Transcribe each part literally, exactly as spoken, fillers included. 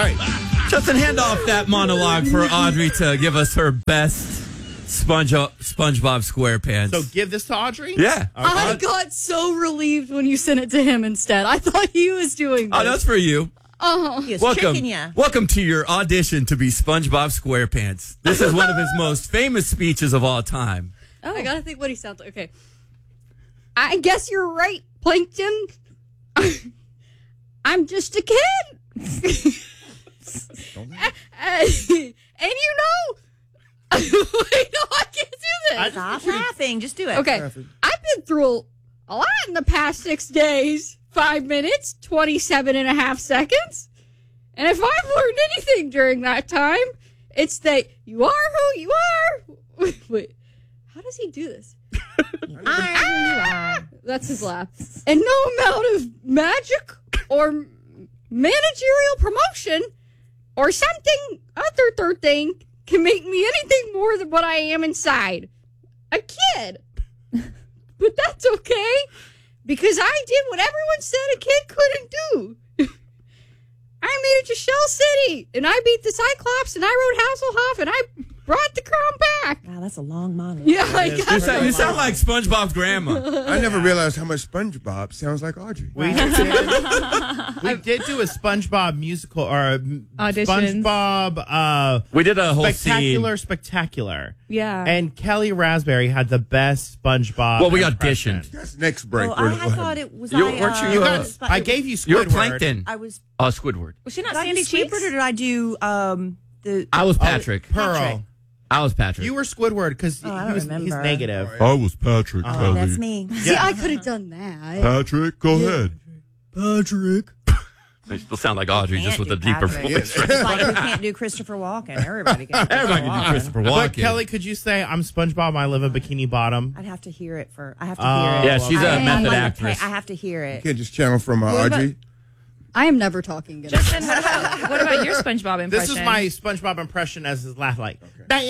right. Justin, hand off that monologue for Audrey to give us her best Sponge SpongeBob SquarePants. So give this to Audrey? Yeah. Okay. I got so relieved when you sent it to him instead. I thought he was doing this. Oh, that's for you. Oh, he was welcome, tricking you. Welcome to your audition to be SpongeBob SquarePants. This is one of his most famous speeches of all time. Oh, I gotta think what he sounds like. Okay. I guess you're right, Plankton. I'm just a kid. uh, and you know, wait, no, I can't do this. Stop laughing. Just do it. Okay. I've been through a lot in the past six days. Five minutes, twenty-seven and a half seconds. And if I've learned anything during that time, it's that you are who you are. Wait, how does he do this? ah, that's his laugh. And no amount of magic or managerial promotion or something other third thing can make me anything more than what I am inside. A kid. But that's okay. Because I did what everyone said a kid couldn't do. I made it to Shell City, and I beat the Cyclops, and I rode Hasselhoff, and I brought the crown back. Wow, that's a long monologue. Yeah, I you, sound, you sound like SpongeBob's grandma. I never realized how much SpongeBob sounds like Audrey. We did, we did do a SpongeBob musical or Auditions. SpongeBob. Uh, we did a whole spectacular, scene. spectacular. Yeah. And Kelly Raspberry had the best SpongeBob. Well, we impression. auditioned. That's next break. Oh, I, I thought it was. You- I, weren't you, uh, you, uh, was- I gave you Squidward. You were Plankton. I was. Oh, Squidward. Was she not Did I Sandy do Cheeks? Squidward or did I do um the? I was Patrick. Pearl. Patrick. I was Patrick. You were Squidward because Oh, I he don't was remember. he's negative. I was Patrick. Oh, that's me. See, I could have done that. Patrick, go ahead. Patrick. They still sound like Audrey, just Can't with a do deeper Patrick. voice. It's like who can't do Christopher Walken? Everybody can. do Everybody can Walken. do Christopher But Walken. Kelly, could you say I'm SpongeBob? I live in Bikini Bottom. I'd have to hear it for. I have to Oh, hear it. Yeah, she's a I- method I'm like a actress. pa- I have to hear You it. can't just channel from uh, What about- Audrey. I am never talking. Again. Justin, what about, what about your SpongeBob impression? This is my SpongeBob impression as his laugh, like.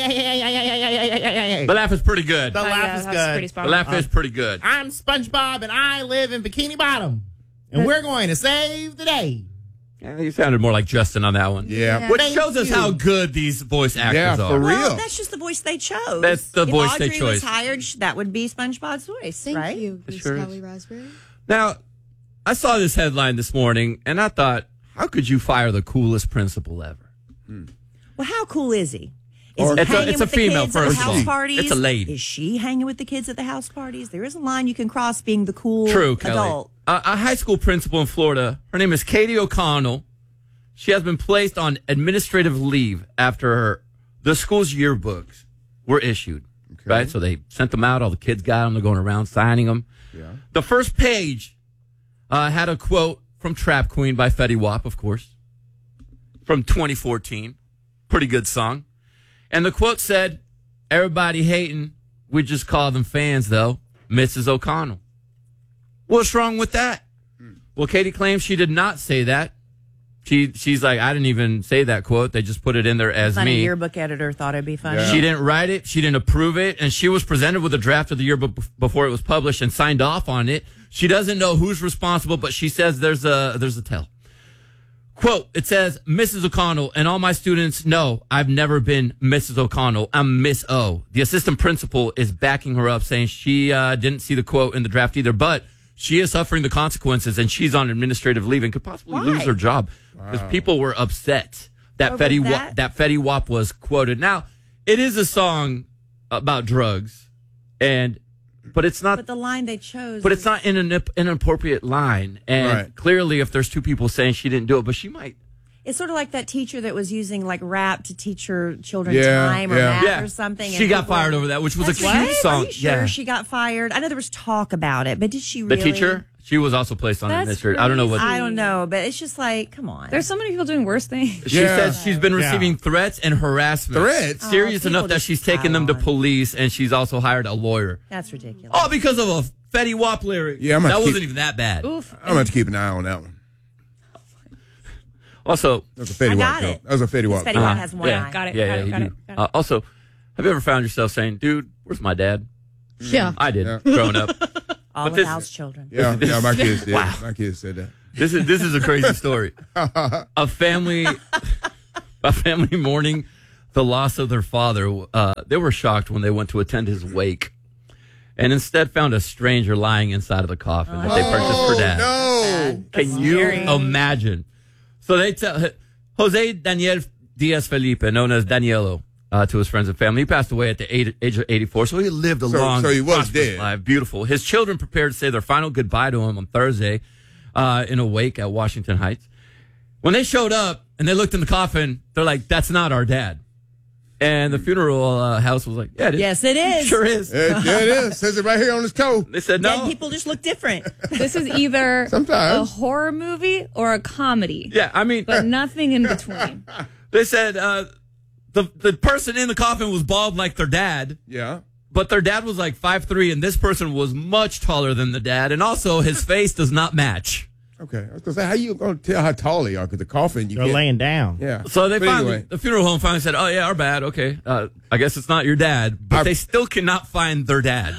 The laugh is pretty good. The Oh, laugh yeah, is that's good. pretty spot The on. laugh is pretty good. I'm SpongeBob and I live in Bikini Bottom, and we're going to save the day. Yeah, you sounded more like Justin on that one. Yeah. Which Thank shows us you. how good these voice actors Yeah, are. for real. Well, that's just the voice they chose. That's the if voice they Audrey chose. was hired, sh- that would be SpongeBob's voice, Thank right? you, Miss sure is. Kelly Raspberry. Now, I saw this headline this morning, and I thought, how could you fire the coolest principal ever? Well, how cool is he? Is Or- he It's a- hanging it's a with the female, kids at first the of house all. parties? It's a lady. Is she hanging with the kids at the house parties? There is a line you can cross being the cool True, Kelly. adult. A, a high school principal in Florida, her name is Katie O'Connell. She has been placed on administrative leave after her, the school's yearbooks were issued. Okay. Right? So they sent them out. All the kids got them. They're going around signing them. Yeah. The first page uh, had a quote from Trap Queen by Fetty Wap, of course, from twenty fourteen. Pretty good song. And the quote said, "Everybody hating, we just call them fans, though. Missus O'Connell." What's wrong with that? Well, Katie claims she did not say that. She She's like, I didn't even say that quote. They just put it in there as Funny me. yearbook editor thought it'd be funny. Yeah. She didn't write it. She didn't approve it. And she was presented with a draft of the yearbook bef- before it was published and signed off on it. She doesn't know who's responsible, but she says there's a there's a tell. Quote, it says, Missus O'Connell, and all my students know I've never been Missus O'Connell. I'm Miss O. The assistant principal is backing her up, saying she uh, didn't see the quote in the draft either, but she is suffering the consequences, and she's on administrative leave and could possibly Why? lose her job because people were upset that Over Fetty Wap, that? that Fetty Wap was quoted. Now, it is a song about drugs, and but it's not. But the line they chose. But it's is- not in an inappropriate line. And Right. clearly, if there's two people saying she didn't do it, but she might. It's sort of like that teacher that was using like rap to teach her children Yeah, time or yeah. math Yeah. or something. She and got people- fired over that, which was a That's cute right? song. Are you sure Yeah. she got fired? I know there was talk about it, but did she The really? teacher, she was also placed on That's administrative. I don't know what. I don't know, but it's just like, come on. There's so many people doing worse things. She Yeah. says she's been Yeah. receiving threats and harassment. Threats? Serious Oh, enough people that just she's taken them to pile on. police, and she's also hired a lawyer. That's ridiculous. All because of a Fetty Wap lyric. Yeah, I'm gonna that keep- wasn't even that bad. Oof. I'm going to have to keep an eye on that one. Also, That was a Fetty I Wap got joke. it. That was a Fetty Wap Fetty joke. Wap has one yeah, eye. Got it, Yeah, got yeah, it, you got do. it, got it. Uh, also, have you ever found yourself saying, "Dude, where's my dad?" Yeah. I did Yeah. growing up. All But of this- Hal's children. Yeah, yeah, my kids did. Wow. My kids said that. This is this is a crazy story. A family, a family mourning the loss of their father. Uh, they were shocked when they went to attend his wake, and instead found a stranger lying inside of the coffin that they purchased for dad. No. Can you imagine? So they tell Jose Daniel Diaz Felipe, known as Danielo, uh, to his friends and family. He passed away at the age, age of eighty-four, so he lived a So- long, so he was prosperous dead. life. Beautiful. His children prepared to say their final goodbye to him on Thursday uh, in a wake at Washington Heights. When they showed up and they looked in the coffin, they're like, "That's not our dad." And the funeral uh, house was like, "Yeah, it is. Yes, it is. Sure is." There, there it is. Says it right here on his coat. They said, Dead "No." people just look different. This is either a Sometimes. horror movie or a comedy, Yeah, I mean, but nothing in between. they said uh, the the person in the coffin was bald like their dad. Yeah. But their dad was like five three, and this person was much taller than the dad, and also his face does not match. Okay. I was going to say, how you going to tell how tall they are? Because the coffin, you They're can't. laying down. Yeah. So they But finally, anyway. the funeral home finally said, "Oh yeah, our bad. Okay, uh, I guess it's not your dad." But I- they still cannot find their dad.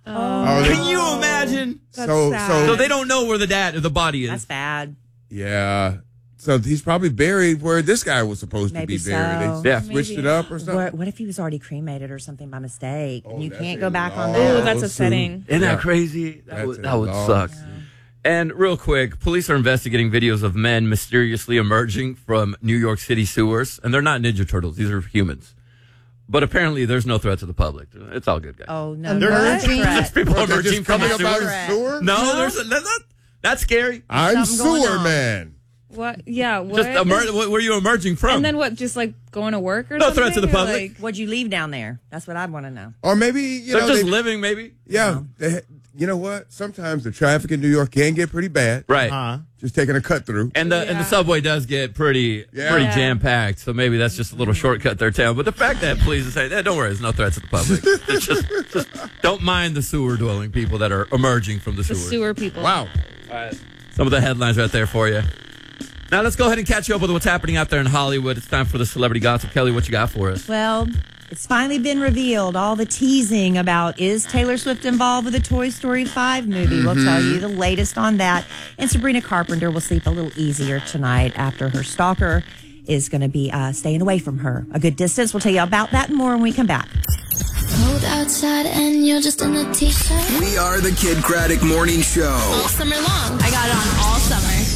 Oh, they- Can you imagine? That's so, sad. so, So they don't know where the dad, the body That's is. bad. yeah. So he's probably buried where this guy was supposed Maybe to be buried. so. They Yeah. switched Maybe. it up or something. What, what if he was already cremated or something by mistake? and you that's can't a go back on long- Oh, that. that's Lawsuit. upsetting. Isn't Yeah. that crazy? That That's would, a that would long- suck. And real quick, police are investigating videos of men mysteriously emerging from New York City sewers, and they're not Ninja Turtles; these are humans. But apparently, there's no threat to the public. It's all good, guys. Oh, no. Emerging. no threat. People What, they're emerging just from coming the up out sewer. of the sewer? No, there's a, that's, not, that's scary. I'm Something going sewer on. man. What? Yeah. What? Just emer- where are you emerging from? and then what? Just like going to work or No something? threat to the Or, public. like- What'd you leave down there? That's what I want to know. Or maybe, you They're know, just they- living, maybe. yeah, they, you know what? Sometimes the traffic in New York can get pretty bad. Right. Huh? Just taking a cut through. And the and the Yeah. subway does get pretty Yeah. pretty Yeah. jam packed, so maybe that's just a little shortcut there, town. But the fact that police are saying, eh, "Don't worry, there's no threat to the public. It's just, just don't mind the sewer dwelling people that are emerging from the The sewer." sewer people. Wow. Some of the headlines right there for you. Now let's go ahead and catch you up with what's happening out there in Hollywood. It's time for the celebrity gossip. Kelly, what you got for us? Well, it's finally been revealed. All the teasing about is Taylor Swift involved with the Toy Story five movie. We'll tell you the latest on that. And Sabrina Carpenter will sleep a little easier tonight after her stalker is going to be uh, staying away from her a good distance. We'll tell you about that and more when we come back. Cold outside and you're just in a t-shirt. We are the Kid Craddock Morning Show. All summer long. I got it on all summer.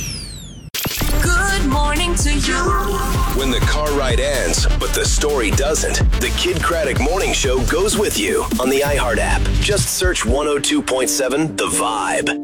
Good morning to you. When the car ride ends, but the story doesn't, the Kid Craddock Morning Show goes with you on the iHeart app. Just search one oh two point seven The Vibe.